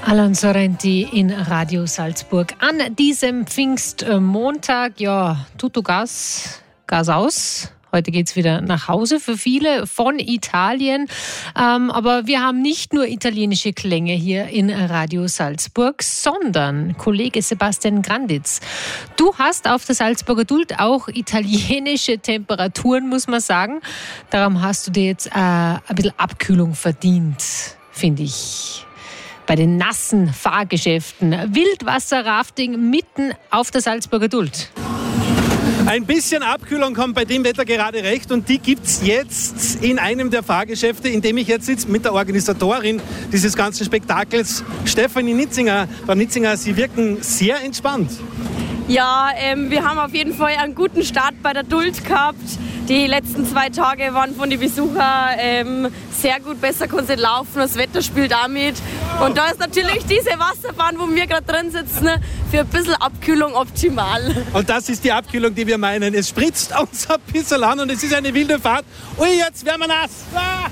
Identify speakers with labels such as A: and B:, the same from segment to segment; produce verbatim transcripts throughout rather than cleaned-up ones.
A: Alan Sorrenti in Radio Salzburg an diesem Pfingstmontag. Ja, tutto Gas, Gas aus. Heute geht's wieder nach Hause für viele von Italien. Ähm, aber wir haben nicht nur italienische Klänge hier in Radio Salzburg, sondern Kollege Sebastian Granditz. Du hast auf der Salzburger Duld auch italienische Temperaturen, muss man sagen. Darum hast du dir jetzt äh, ein bisschen Abkühlung verdient, finde ich. Bei den nassen Fahrgeschäften. Wildwasser-Rafting mitten auf der Salzburger Duld.
B: Ein bisschen Abkühlung kommt bei dem Wetter gerade recht und die gibt es jetzt in einem der Fahrgeschäfte, in dem ich jetzt sitze mit der Organisatorin dieses ganzen Spektakels, Stefanie Nitzinger. Frau Nitzinger, Sie wirken sehr entspannt.
C: Ja, ähm, wir haben auf jeden Fall einen guten Start bei der Duld gehabt. Die letzten zwei Tage waren von den Besuchern ähm, sehr gut, besser konnte es laufen, das Wetter spielt auch mit. Und da ist natürlich diese Wasserbahn, wo wir gerade drin sitzen, für ein bisschen Abkühlung optimal.
B: Und das ist die Abkühlung, die wir meinen. Es spritzt uns ein bisschen an und es ist eine wilde Fahrt. Ui, jetzt werden wir nass. Ah!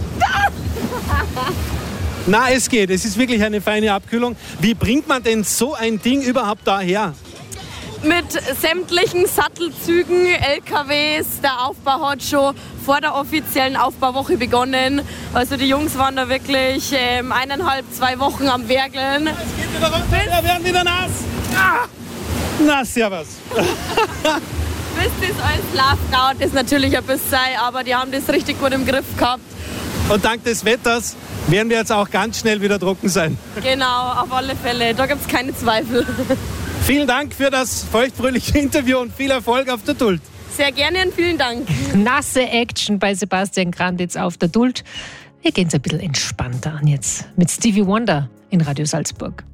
B: Na, es geht. Es ist wirklich eine feine Abkühlung. Wie bringt man denn so ein Ding überhaupt daher?
C: Mit sämtlichen Sattelzügen, L K Ws. Der Aufbau hat schon vor der offiziellen Aufbauwoche begonnen. Also die Jungs waren da wirklich ähm, eineinhalb, zwei Wochen am Werkeln.
B: Es geht wieder runter, wir werden wieder nass. Ah! Na, servus.
C: Bis das alles läuft, dauert das natürlich ein bisschen, aber die haben das richtig gut im Griff gehabt.
B: Und dank des Wetters werden wir jetzt auch ganz schnell wieder trocken sein.
C: Genau, auf alle Fälle. Da gibt es keine Zweifel.
B: Vielen Dank für das feuchtfröhliche Interview und viel Erfolg auf der Duld.
C: Sehr gerne und vielen Dank.
A: Nasse Action bei Sebastian Granditz auf der Duld. Wir gehen es ein bisschen entspannter an jetzt mit Stevie Wonder in Radio Salzburg.